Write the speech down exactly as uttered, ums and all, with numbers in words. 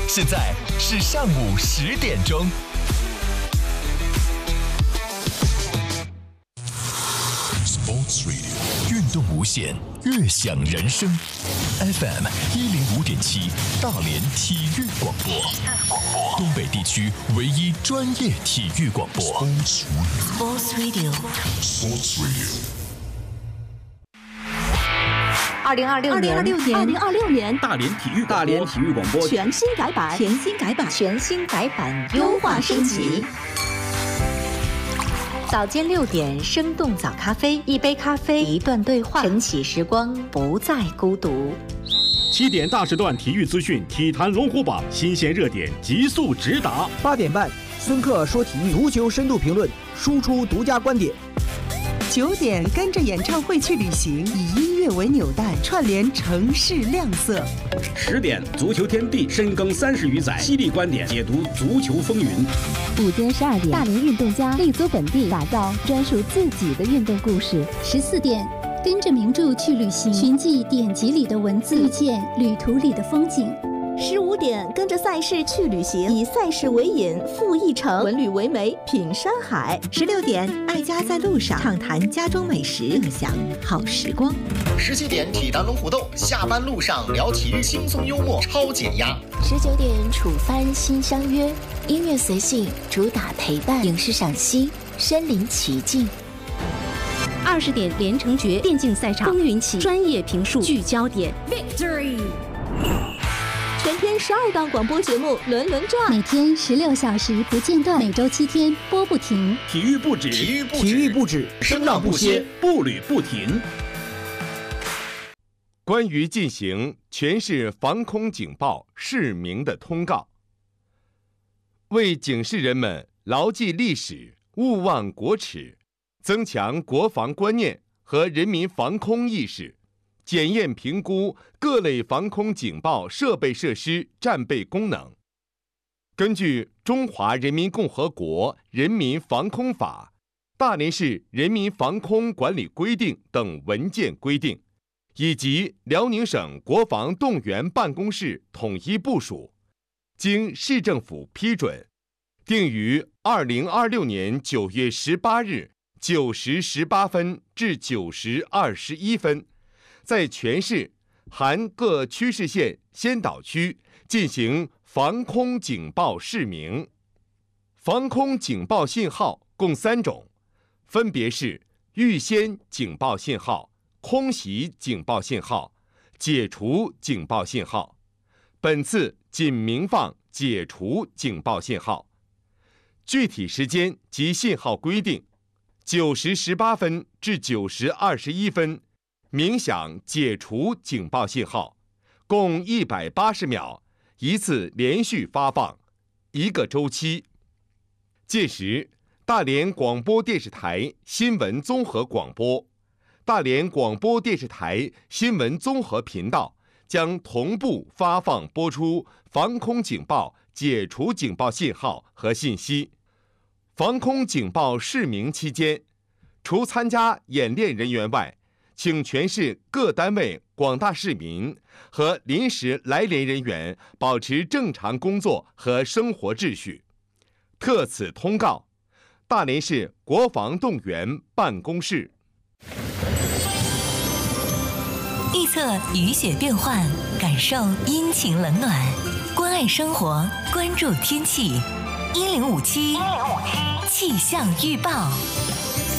现在是上午十点钟。Sports Radio 运动无限，悦享人生。F M 一零五点七，大连体育广播，东北地区唯一专业体育广播。Sports Radio。Sports Radio。 二零二六年，二零二六年，二零二六年， 大连体育大连体育广播全新改版，全新改版，全新改版，优化升级。早间六点，生动早咖啡，一杯咖啡，一段对话，晨起时光，不再孤独。 七点大时段体育资讯，体坛龙虎榜新鲜热点急速直达。 八点半，孙克说体育，足球深度评论，输出独家观点。 九点，跟着演唱会去旅行，以音乐为纽带，串联城市亮色。 十点，足球天地深耕三十余载，犀利观点解读足球风云。 午间十二点，大连运动家立足本地，打造专属自己的运动故事。十四点，跟着名著去旅行，寻迹典籍里的文字，遇见旅途里的风景。 十五点，跟着赛事去旅行，以赛事为引，赴一城，文旅为媒，品山海。 十六点，爱家在路上，畅谈家中美食，乐享好时光。 十七点，体坛龙虎斗，下班路上聊体育，轻松幽默，超减压。 十九点，楚帆新相约，音乐随性，主打陪伴，影视赏析，身临其境。 二十点，连城诀电竞赛场，风云起，专业评述，聚焦点 ，Victory。 全天十二档广播节目轮轮转， 每天十六小时不间断，每周七天播不停。 体育不止， 体育不止， 体育不止， 声浪不歇，步履不停。 关于进行全市防空警报市民的通告，为警示人们牢记历史，勿忘国耻，增强国防观念和人民防空意识，检验评估各类防空警报设备设施战备功能。根据《中华人民共和国人民防空法》、大连市人民防空管理规定等文件规定，以及辽宁省国防动员办公室统一部署，经市政府批准，定于二零二六年九月十八日九时十八分至九时二十一分，在全市含各区市县先导区进行防空警报示明。防空警报信号共三种，分别是预先警报信号、空袭警报信号、解除警报信号。本次仅鸣放解除警报信号。具体时间及信号规定：九时十八分至九时二十一分鸣响解除警报信号，共一百八十秒，一次连续发放，一个周期。届时，大连广播电视台新闻综合广播、大连广播电视台新闻综合频道将同步发放播出防空警报解除警报信号和信息。防空警报示明期间，除参加演练人员外，请全市各单位广大市民和临时来连人员保持正常工作和生活秩序。特此通告，大连市国防动员办公室。 预测雨雪变幻，感受阴晴冷暖，关爱生活，关注天气。一零五七气象预报。